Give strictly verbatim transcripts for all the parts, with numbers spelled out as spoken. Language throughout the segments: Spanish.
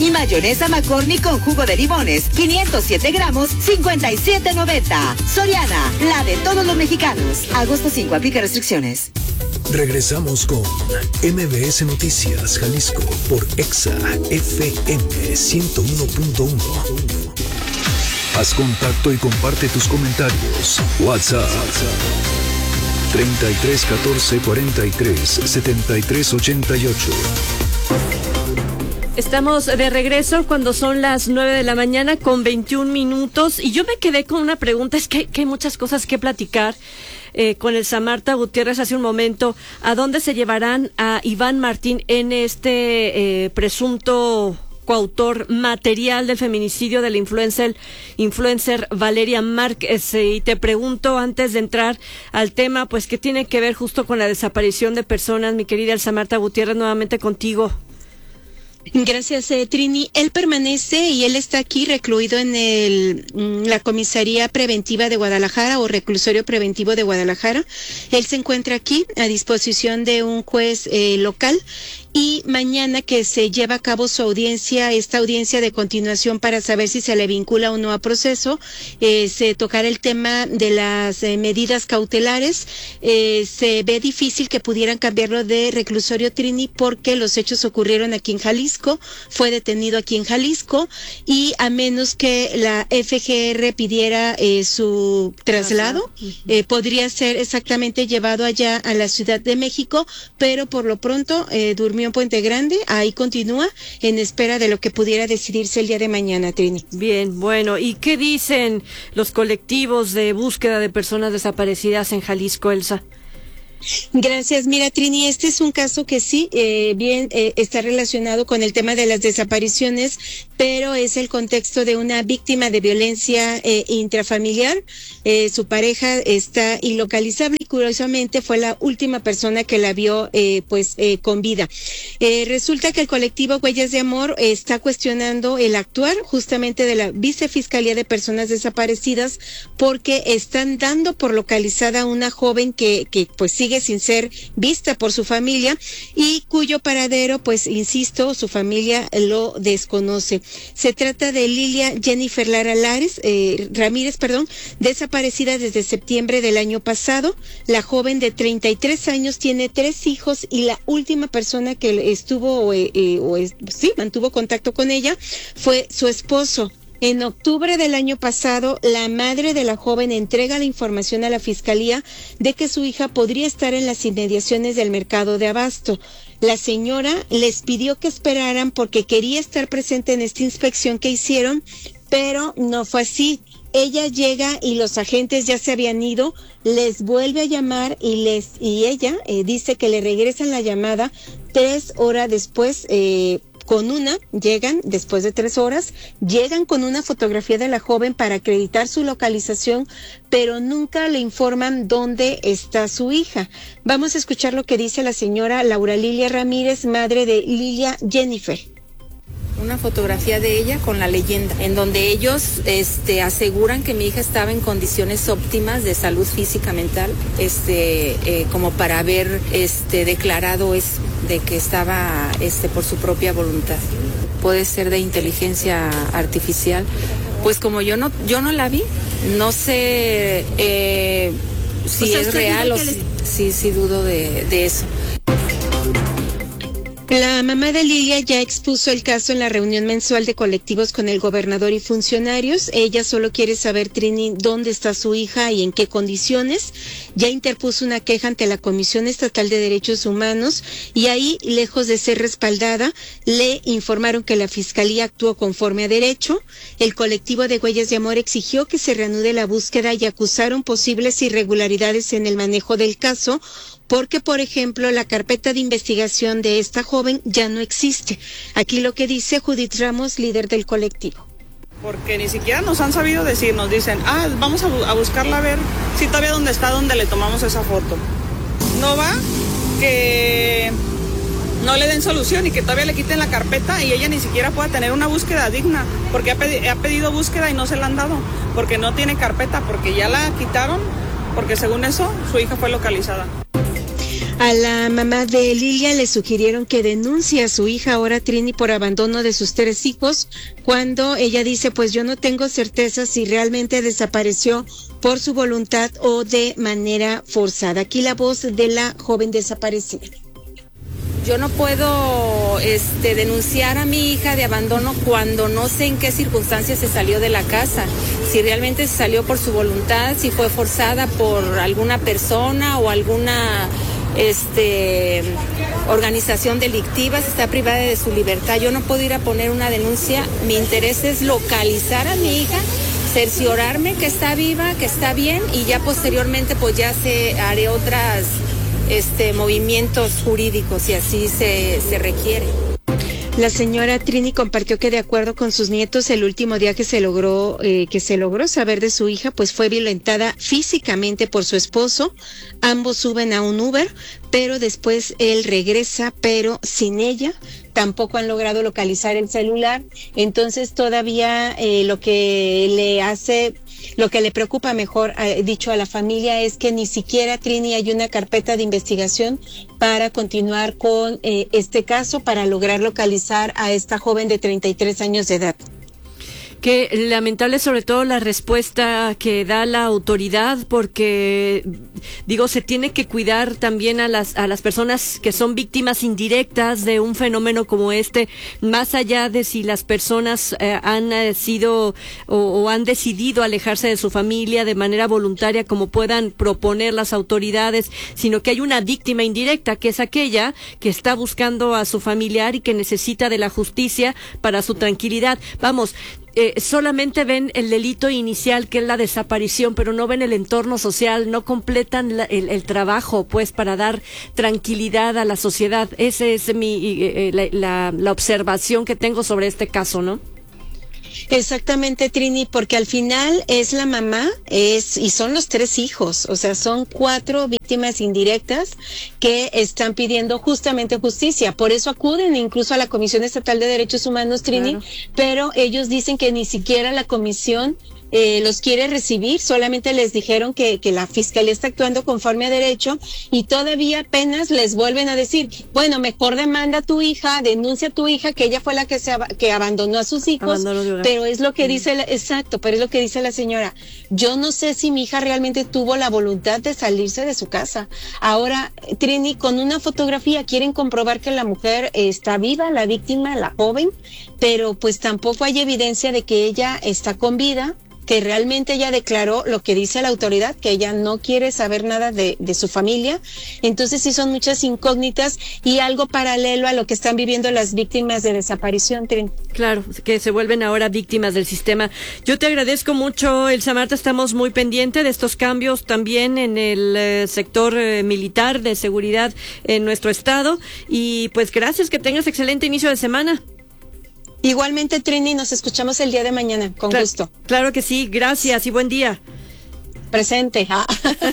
Y mayonesa McCormick con jugo de limones, quinientos siete gramos, cincuenta y siete noventa. Soriana, la de todos los mexicanos. Agosto cinco, aplica restricciones. Regresamos con M B S Noticias Jalisco por Exa F M ciento uno punto uno. Haz contacto y comparte tus comentarios. WhatsApp treinta y tres catorce cuarenta y tres setenta y tres ochenta y ocho. Estamos de regreso cuando son las nueve de la mañana con veintiún minutos y yo me quedé con una pregunta, es que, que hay muchas cosas que platicar eh, con el Samarta Gutiérrez hace un momento. ¿A dónde se llevarán a Iván Martín en este eh, presunto coautor material del feminicidio de la influencer, influencer Valeria Márquez? Y te pregunto, antes de entrar al tema, pues que tiene que ver justo con la desaparición de personas, mi querida Samarta Gutiérrez, nuevamente contigo. Gracias, eh, Trini. Él permanece y él está aquí recluido en el, la Comisaría Preventiva de Guadalajara o Reclusorio Preventivo de Guadalajara. Él se encuentra aquí a disposición de un juez eh, local. Y mañana que se lleva a cabo su audiencia, esta audiencia de continuación para saber si se le vincula o no a proceso, eh, se tocará el tema de las eh, medidas cautelares. Eh, se ve difícil que pudieran cambiarlo de reclusorio, Trini, porque los hechos ocurrieron aquí en Jalisco, fue detenido aquí en Jalisco, y a menos que la F G R pidiera eh, su traslado, eh, podría ser exactamente llevado allá a la Ciudad de México, pero por lo pronto eh, durmió en Puente Grande, ahí continúa en espera de lo que pudiera decidirse el día de mañana, Trini. Bien, bueno, ¿y qué dicen los colectivos de búsqueda de personas desaparecidas en Jalisco, Elsa? Gracias. Mira, Trini, este es un caso que sí, eh, bien, eh, está relacionado con el tema de las desapariciones, pero es el contexto de una víctima de violencia eh, intrafamiliar. Eh, su pareja está ilocalizable y curiosamente fue la última persona que la vio eh, pues eh, con vida. Eh, resulta que el colectivo Huellas de Amor eh, está cuestionando el actuar justamente de la Vicefiscalía de Personas Desaparecidas porque están dando por localizada a una joven que, que pues sigue sin ser vista por su familia y cuyo paradero, pues insisto, su familia lo desconoce. Se trata de Lilia Jennifer Lara Lares, eh, Ramírez, perdón, desaparecida desde septiembre del año pasado. La joven de treinta y tres años tiene tres hijos y la última persona que estuvo, eh, eh, o es, sí, mantuvo contacto con ella fue su esposo. En octubre del año pasado, la madre de la joven entrega la información a la Fiscalía de que su hija podría estar en las inmediaciones del mercado de Abasto. La señora les pidió que esperaran porque quería estar presente en esta inspección que hicieron, pero no fue así. Ella llega y los agentes ya se habían ido, les vuelve a llamar y les y ella eh, dice que le regresan la llamada tres horas después. Eh, Con una, llegan, después de tres horas, llegan con una fotografía de la joven para acreditar su localización, pero nunca le informan dónde está su hija. Vamos a escuchar lo que dice la señora Laura Lilia Ramírez, madre de Lilia Jennifer. Una fotografía de ella con la leyenda, en donde ellos este, aseguran que mi hija estaba en condiciones óptimas de salud física, mental, este, eh, como para haber este, declarado eso, de que estaba este, por su propia voluntad. Puede ser de inteligencia artificial. Pues como yo no, yo no la vi, no sé eh, si o sea, es real o si, les... sí, sí dudo de, de eso. La mamá de Lilia ya expuso el caso en la reunión mensual de colectivos con el gobernador y funcionarios. Ella solo quiere saber, Trini, dónde está su hija y en qué condiciones. Ya interpuso una queja ante la Comisión Estatal de Derechos Humanos y ahí, lejos de ser respaldada, le informaron que la Fiscalía actuó conforme a derecho. El colectivo de Huellas de Amor exigió que se reanude la búsqueda y acusaron posibles irregularidades en el manejo del caso, porque, por ejemplo, la carpeta de investigación de esta joven ya no existe. Aquí lo que dice Judith Ramos, líder del colectivo. Porque ni siquiera nos han sabido decir, nos dicen, ah, vamos a, bu- a buscarla a ver si todavía dónde está, donde le tomamos esa foto. No va que no le den solución y que todavía le quiten la carpeta y ella ni siquiera pueda tener una búsqueda digna, porque ha, pedi- ha pedido búsqueda y no se la han dado, porque no tiene carpeta, porque ya la quitaron, porque según eso su hija fue localizada. A la mamá de Lilia le sugirieron que denuncie a su hija ahora Trini por abandono de sus tres hijos, cuando ella dice, pues yo no tengo certeza si realmente desapareció por su voluntad o de manera forzada. Aquí la voz de la joven desaparecida. Yo no puedo este, denunciar a mi hija de abandono cuando no sé en qué circunstancias se salió de la casa. Si realmente se salió por su voluntad, si fue forzada por alguna persona o alguna este, organización delictiva, si está privada de su libertad. Yo no puedo ir a poner una denuncia. Mi interés es localizar a mi hija, cerciorarme que está viva, que está bien, y ya posteriormente pues ya se haré otras este movimientos jurídicos si así se, se requiere. La señora Trini compartió que de acuerdo con sus nietos, el último día que se logró eh, que se logró saber de su hija, pues fue violentada físicamente por su esposo. Ambos suben a un Uber, pero después él regresa, pero sin ella. Tampoco han logrado localizar el celular. Entonces todavía eh, lo que le hace, lo que le preocupa, mejor eh, dicho, a la familia es que ni siquiera Trini hay una carpeta de investigación para continuar con eh, este caso, para lograr localizar a esta joven de treinta y tres años de edad. Qué lamentable, sobre todo la respuesta que da la autoridad, porque digo, se tiene que cuidar también a las a las personas que son víctimas indirectas de un fenómeno como este, más allá de si las personas eh, han eh, sido o, o han decidido alejarse de su familia de manera voluntaria, como puedan proponer las autoridades, sino que hay una víctima indirecta, que es aquella que está buscando a su familiar y que necesita de la justicia para su tranquilidad. Vamos, Eh, solamente ven el delito inicial, que es la desaparición, pero no ven el entorno social, no completan la, el, el trabajo, pues, para dar tranquilidad a la sociedad. Esa es mi eh, la, la, la observación que tengo sobre este caso, ¿no? Exactamente, Trini, porque al final es la mamá, es y son los tres hijos, o sea, son cuatro víctimas indirectas que están pidiendo justamente justicia. Por eso acuden incluso a la Comisión Estatal de Derechos Humanos, Trini, claro. Pero ellos dicen que ni siquiera la comisión Eh, los quiere recibir, solamente les dijeron que, que la fiscalía está actuando conforme a derecho, y todavía apenas les vuelven a decir, bueno, mejor demanda a tu hija, denuncia a tu hija, que ella fue la que se que abandonó a sus hijos, pero es lo que sí. dice, la, exacto, pero es lo que dice la señora, yo no sé si mi hija realmente tuvo la voluntad de salirse de su casa. Ahora, Trini, con una fotografía quieren comprobar que la mujer está viva, la víctima, la joven, pero pues tampoco hay evidencia de que ella está con vida, que realmente ella declaró lo que dice la autoridad, que ella no quiere saber nada de, de su familia. Entonces sí son muchas incógnitas y algo paralelo a lo que están viviendo las víctimas de desaparición, Trin. Claro, que se vuelven ahora víctimas del sistema. Yo te agradezco mucho, Elsa Marta, estamos muy pendientes de estos cambios también en el eh, sector eh, militar de seguridad en nuestro estado, y pues gracias, que tengas excelente inicio de semana. Igualmente, Trini, nos escuchamos el día de mañana, con claro, gusto. Claro que sí, gracias y buen día. Presente. Ah.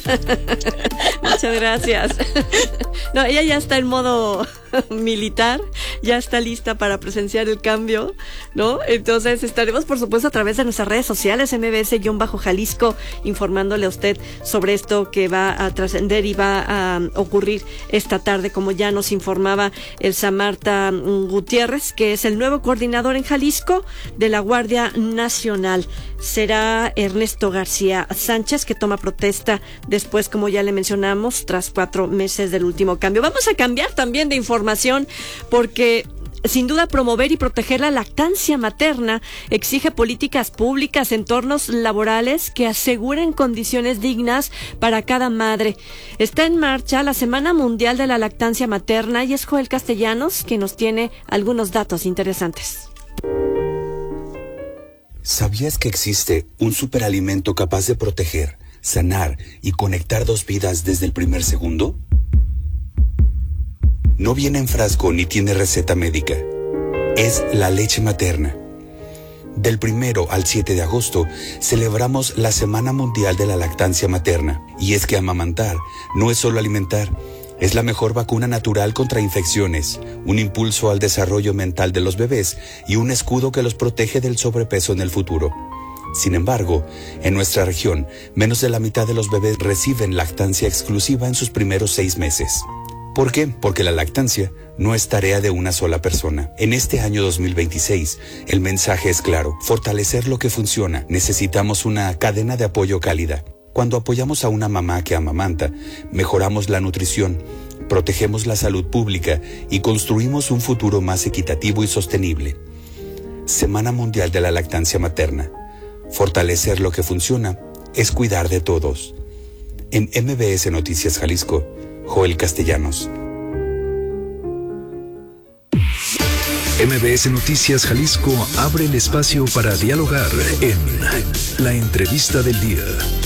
Muchas gracias. No, ella ya está en modo militar, ya está lista para presenciar el cambio, ¿no? Entonces estaremos, por supuesto, a través de nuestras redes sociales, M B S-Jalisco, informándole a usted sobre esto que va a trascender y va a ocurrir esta tarde, como ya nos informaba Elsa Marta Gutiérrez, que es el nuevo coordinador en Jalisco de la Guardia Nacional. Será Ernesto García Sánchez, que toma protesta después, como ya le mencionamos, tras cuatro meses del último cambio. Vamos a cambiar también de información, porque sin duda promover y proteger la lactancia materna exige políticas públicas, entornos laborales que aseguren condiciones dignas para cada madre. Está en marcha la Semana Mundial de la Lactancia Materna y es Joel Castellanos que nos tiene algunos datos interesantes. ¿Sabías que existe un superalimento capaz de proteger, sanar y conectar dos vidas desde el primer segundo? No viene en frasco ni tiene receta médica. Es la leche materna. Del primero al siete de agosto celebramos la Semana Mundial de la Lactancia Materna. Y es que amamantar no es solo alimentar, es la mejor vacuna natural contra infecciones, un impulso al desarrollo mental de los bebés y un escudo que los protege del sobrepeso en el futuro. Sin embargo, en nuestra región, menos de la mitad de los bebés reciben lactancia exclusiva en sus primeros seis meses. ¿Por qué? Porque la lactancia no es tarea de una sola persona. En este año dos mil veintiséis, el mensaje es claro: fortalecer lo que funciona. Necesitamos una cadena de apoyo cálida. Cuando apoyamos a una mamá que amamanta, mejoramos la nutrición, protegemos la salud pública y construimos un futuro más equitativo y sostenible. Semana Mundial de la Lactancia Materna. Fortalecer lo que funciona es cuidar de todos. En M B S Noticias Jalisco, Joel Castellanos. M B S Noticias Jalisco abre el espacio para dialogar en La Entrevista del Día.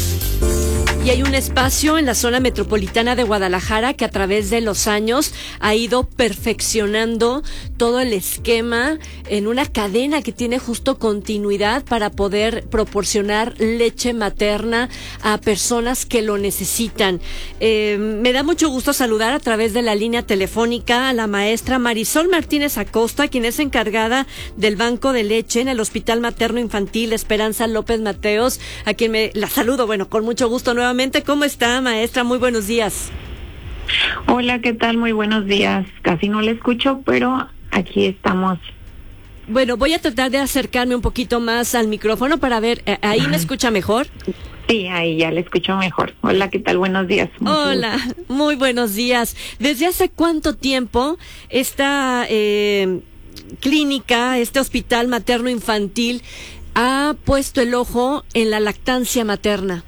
Y hay un espacio en la zona metropolitana de Guadalajara que a través de los años ha ido perfeccionando todo el esquema en una cadena que tiene justo continuidad para poder proporcionar leche materna a personas que lo necesitan. Eh, me da mucho gusto saludar a través de la línea telefónica a la maestra Marisol Martínez Acosta, quien es encargada del Banco de Leche en el Hospital Materno Infantil Esperanza López Mateos, a quien me la saludo, bueno, con mucho gusto nuevamente. ¿Cómo está, maestra? Muy buenos días. Hola, ¿qué tal? Muy buenos días. Casi no le escucho, pero aquí estamos. Bueno, voy a tratar de acercarme un poquito más al micrófono para ver, ¿ahí me escucha mejor? Sí, ahí ya le escucho mejor. Hola, ¿qué tal? Buenos días. Hola, muy buenos días. ¿Desde hace cuánto tiempo esta eh, clínica, este hospital materno infantil, ha puesto el ojo en la lactancia materna?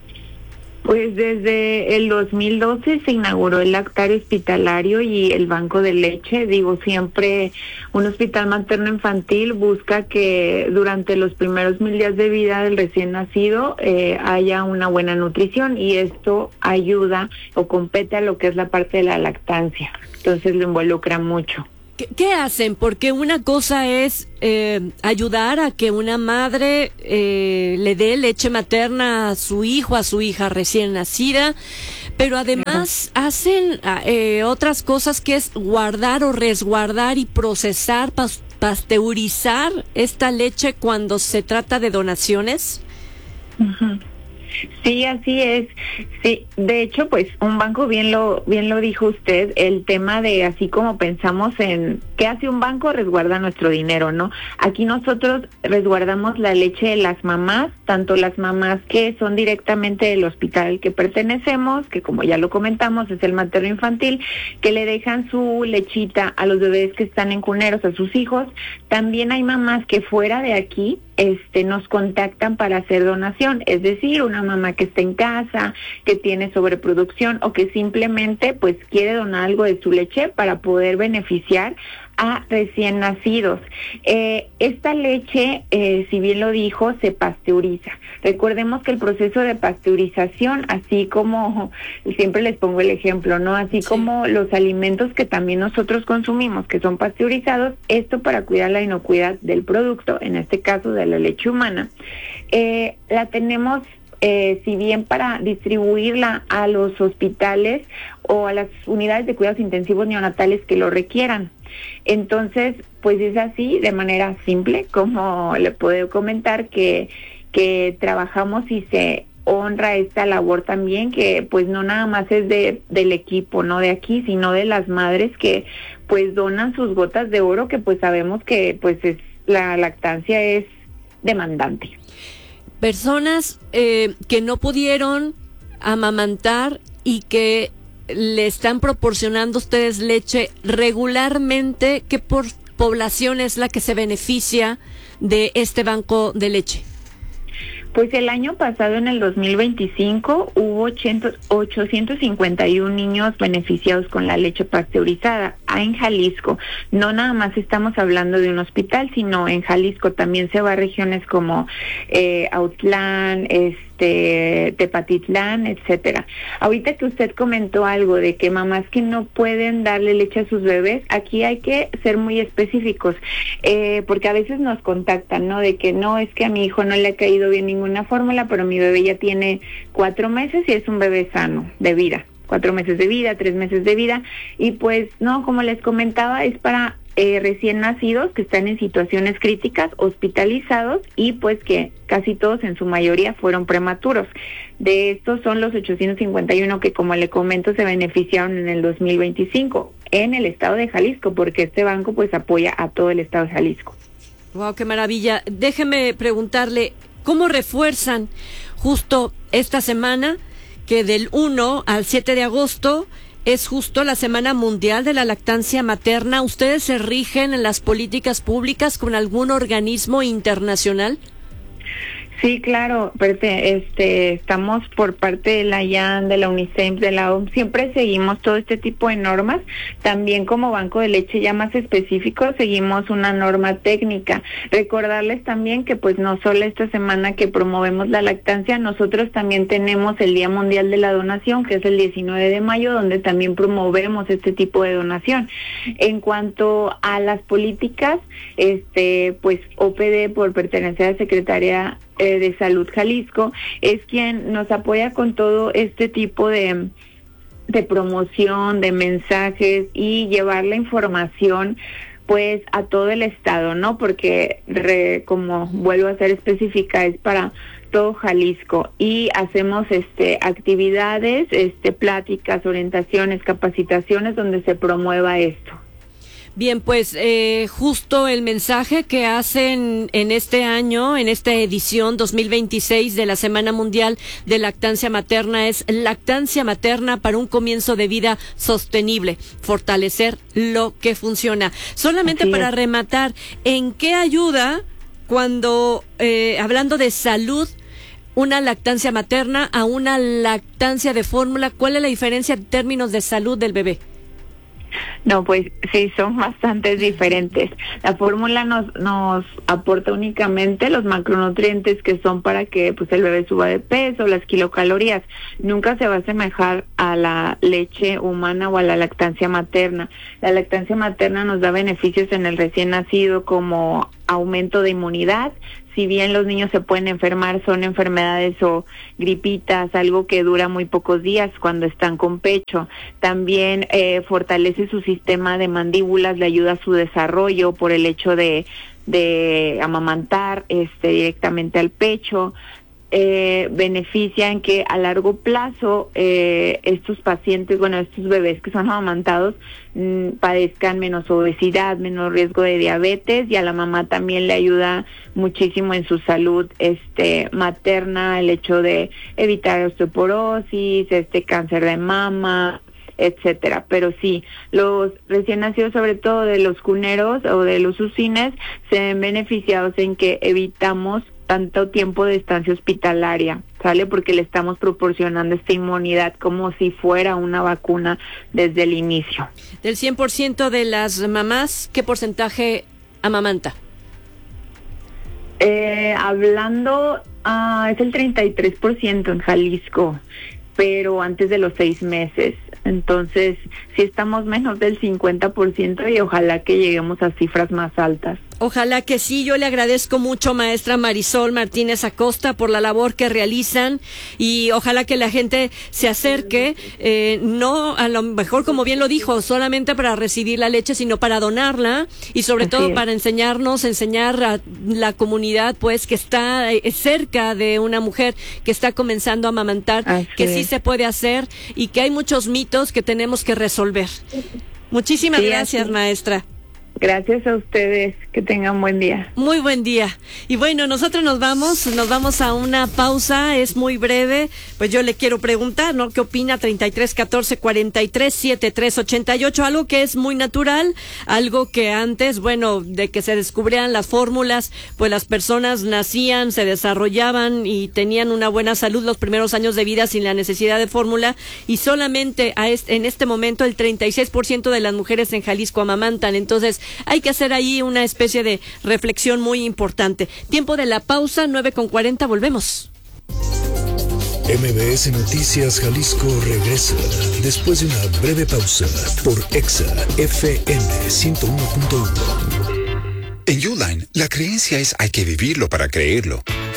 Pues desde el dos mil doce se inauguró el lactario hospitalario y el banco de leche. Digo, siempre un hospital materno infantil busca que durante los primeros mil días de vida del recién nacido eh, haya una buena nutrición, y esto ayuda o compete a lo que es la parte de la lactancia. Entonces lo involucra mucho. ¿Qué, qué hacen? Porque una cosa es eh, ayudar a que una madre eh, le dé leche materna a su hijo, a su hija recién nacida, pero además uh-huh. hacen eh, otras cosas, que es guardar o resguardar y procesar, pas- pasteurizar esta leche cuando se trata de donaciones. Uh-huh. Sí, así es. Sí, de hecho, pues un banco, bien lo bien lo dijo usted, el tema de así como pensamos en qué hace un banco, resguarda nuestro dinero, ¿no? Aquí nosotros resguardamos la leche de las mamás, tanto las mamás que son directamente del hospital al que pertenecemos, que como ya lo comentamos es el materno infantil, que le dejan su lechita a los bebés que están en cuneros, a sus hijos. También hay mamás que fuera de aquí este nos contactan para hacer donación, es decir, una mamá que está en casa, que tiene sobreproducción o que simplemente pues quiere donar algo de su leche para poder beneficiar a recién nacidos. Eh, esta leche, eh, si bien lo dijo, se pasteuriza. Recordemos que el proceso de pasteurización, así como, siempre les pongo el ejemplo, ¿no? Así sí. como los alimentos que también nosotros consumimos, que son pasteurizados, esto para cuidar la inocuidad del producto, en este caso de la leche humana, eh, la tenemos Eh, si bien para distribuirla a los hospitales o a las unidades de cuidados intensivos neonatales que lo requieran. Entonces, pues es así, de manera simple, como le puedo comentar, que, que trabajamos y se honra esta labor también, que pues no nada más es de del equipo, no de aquí, sino de las madres que pues donan sus gotas de oro, que pues sabemos que pues es la lactancia es demandante. Personas eh, que no pudieron amamantar y que le están proporcionando ustedes leche regularmente, ¿qué por población es la que se beneficia de este banco de leche? Pues el año pasado, en el dos mil veinticinco, hubo ochocientos cincuenta y uno niños beneficiados con la leche pasteurizada en Jalisco. No nada más estamos hablando de un hospital, sino en Jalisco también se va a regiones como eh, Autlán, este, Tepatitlán, etcétera. Ahorita que usted comentó algo de que mamás que no pueden darle leche a sus bebés, aquí hay que ser muy específicos, eh, porque a veces nos contactan, ¿no? De que no, es que a mi hijo no le ha caído bien ninguna fórmula, pero mi bebé ya tiene cuatro meses y es un bebé sano, de vida. Cuatro meses de vida, tres meses de vida, y pues no, como les comentaba, es para eh, recién nacidos que están en situaciones críticas, hospitalizados, y pues que casi todos en su mayoría fueron prematuros. De estos son los ochocientos cincuenta y uno que, como le comento, se beneficiaron en el dos mil veinticinco en el estado de Jalisco, porque este banco pues apoya a todo el estado de Jalisco. Wow, qué maravilla. Déjeme preguntarle, ¿cómo refuerzan justo esta semana, que del uno al siete de agosto es justo la Semana Mundial de la Lactancia Materna? ¿Ustedes se rigen en las políticas públicas con algún organismo internacional? Sí, claro, este, estamos por parte de la I A N, de la UNICEF, de la O M S, siempre seguimos todo este tipo de normas. También como banco de leche ya más específico, seguimos una norma técnica. Recordarles también que pues no solo esta semana que promovemos la lactancia, nosotros también tenemos el Día Mundial de la Donación, que es el diecinueve de mayo, donde también promovemos este tipo de donación. En cuanto a las políticas, este, pues O P D, por pertenecer a la Secretaría de Salud Jalisco, es quien nos apoya con todo este tipo de, de promoción, de mensajes y llevar la información pues a todo el estado, ¿no? Porque re, como vuelvo a ser específica, es para todo Jalisco, y hacemos este actividades, este pláticas, orientaciones, capacitaciones donde se promueva esto. Bien, pues eh, justo el mensaje que hacen en este año, en esta edición dos mil veintiséis de la Semana Mundial de Lactancia Materna, es lactancia materna para un comienzo de vida sostenible, fortalecer lo que funciona. Solamente Así para es. rematar, ¿en qué ayuda cuando, eh, hablando de salud, una lactancia materna a una lactancia de fórmula? ¿Cuál es la diferencia en términos de salud del bebé? No, pues sí, son bastante diferentes. La fórmula nos nos aporta únicamente los macronutrientes que son para que pues el bebé suba de peso, las kilocalorías. Nunca se va a asemejar a la leche humana o a la lactancia materna. La lactancia materna nos da beneficios en el recién nacido, como aumento de inmunidad. Si bien los niños se pueden enfermar, son enfermedades o gripitas, algo que dura muy pocos días cuando están con pecho. También eh, fortalece su sistema de mandíbulas, le ayuda a su desarrollo por el hecho de, de amamantar este, directamente al pecho. Eh, beneficia en que a largo plazo eh, estos pacientes, bueno, estos bebés que son amamantados mmm, padezcan menos obesidad, menos riesgo de diabetes, y a la mamá también le ayuda muchísimo en su salud este materna, el hecho de evitar osteoporosis, este cáncer de mama, etcétera. Pero sí, los recién nacidos, sobre todo de los cuneros o de los ucines, se ven beneficiados en que evitamos tanto tiempo de estancia hospitalaria, ¿sale? Porque le estamos proporcionando esta inmunidad como si fuera una vacuna desde el inicio. Del cien por ciento de las mamás, ¿qué porcentaje amamanta? Eh, hablando, uh, es el treinta y tres por ciento en Jalisco, pero antes de los seis meses. Entonces, sí estamos menos del cincuenta por ciento y ojalá que lleguemos a cifras más altas. Ojalá que sí. Yo le agradezco mucho, maestra Marisol Martínez Acosta, por la labor que realizan, y ojalá que la gente se acerque, eh, no a lo mejor, como bien lo dijo, solamente para recibir la leche, sino para donarla, y sobre Así todo es. para enseñarnos, enseñar a la comunidad pues que está eh, cerca de una mujer que está comenzando a amamantar, Así que es. sí se puede hacer y que hay muchos mitos que tenemos que resolver. Muchísimas sí, gracias, así. maestra. Gracias a ustedes, que tengan buen día. Muy buen día. Y bueno, nosotros nos vamos, nos vamos a una pausa, es muy breve. Pues yo le quiero preguntar, ¿no? ¿Qué opina? treinta y tres catorce cuarenta y tres setenta y tres ochenta y ocho, algo que es muy natural, algo que antes, bueno, de que se descubrían las fórmulas, pues las personas nacían, se desarrollaban y tenían una buena salud los primeros años de vida sin la necesidad de fórmula, y solamente a este, en este momento el treinta y seis por ciento de las mujeres en Jalisco amamantan. Entonces, hay que hacer ahí una especie de reflexión muy importante. Tiempo de la pausa, nueve con cuarenta, volvemos. M B S Noticias Jalisco regresa después de una breve pausa por Exa F M ciento uno punto uno. En Uline, la creencia es hay que vivirlo para creerlo.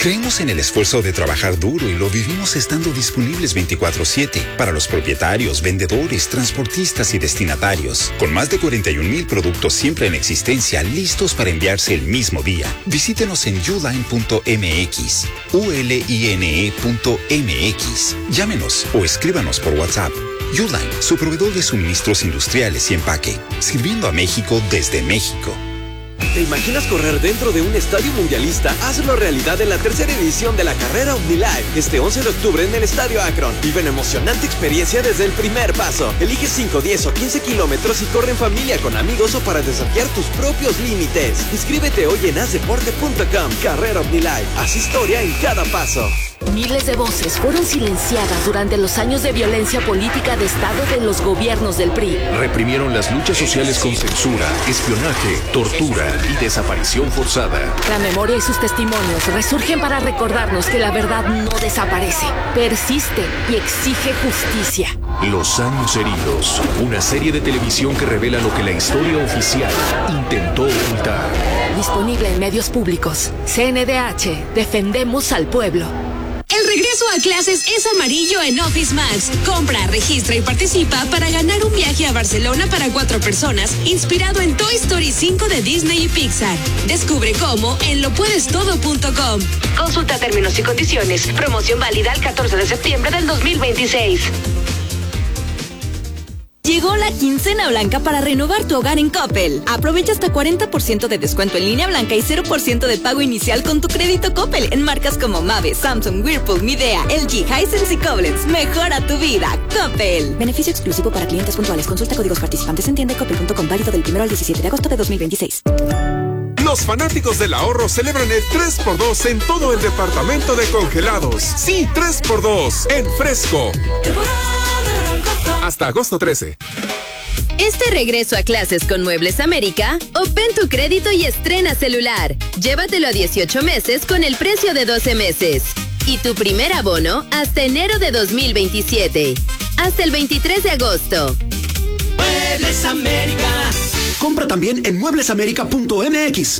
Creemos en el esfuerzo de trabajar duro y lo vivimos estando disponibles veinticuatro siete para los propietarios, vendedores, transportistas y destinatarios. Con más de cuarenta y un mil productos siempre en existencia, listos para enviarse el mismo día. Visítenos en uline punto m x, u l i n e punto m x. Llámenos o escríbanos por WhatsApp. Uline, su proveedor de suministros industriales y empaque, sirviendo a México desde México. ¿Te imaginas correr dentro de un estadio mundialista? Hazlo realidad en la tercera edición de la carrera OmniLife, este once de octubre en el Estadio Akron. Vive una emocionante experiencia desde el primer paso. Elige cinco, diez o quince kilómetros y corre en familia, con amigos o para desafiar tus propios límites. Inscríbete hoy en haz deporte punto com. Carrera OmniLife. Haz historia en cada paso. Miles de voces fueron silenciadas durante los años de violencia política de Estado de los gobiernos del P R I. Reprimieron las luchas sociales con censura, espionaje, tortura y desaparición forzada. La memoria y sus testimonios resurgen para recordarnos que la verdad no desaparece, persiste y exige justicia. Los años heridos, una serie de televisión que revela lo que la historia oficial intentó ocultar. Disponible en medios públicos. C N D H, defendemos al pueblo. El regreso a clases es amarillo en Office Max. Compra, registra y participa para ganar un viaje a Barcelona para cuatro personas, inspirado en Toy Story cinco de Disney y Pixar. Descubre cómo en lo puedes todo punto com. Consulta términos y condiciones. Promoción válida el catorce de septiembre del dos mil veintiséis. Llegó la quincena blanca para renovar tu hogar en Coppel. Aprovecha hasta cuarenta por ciento de descuento en línea blanca y cero por ciento de pago inicial con tu crédito Coppel en marcas como Mave, Samsung, Whirlpool, Midea, L G, Hisense y Koblenz. Mejora tu vida, Coppel. Beneficio exclusivo para clientes puntuales. Consulta códigos participantes en tienda coppel punto com, válido del primero al diecisiete de agosto de dos mil veintiséis. Los fanáticos del ahorro celebran el tres por dos en todo el departamento de congelados. Sí, tres por dos en Fresco. Hasta agosto trece. Este regreso a clases con Muebles América, obtén tu crédito y estrena celular. Llévatelo a dieciocho meses con el precio de doce meses. Y tu primer abono hasta enero de dos mil veintisiete. Hasta el veintitrés de agosto. Muebles América. Compra también en muebles américa punto m x.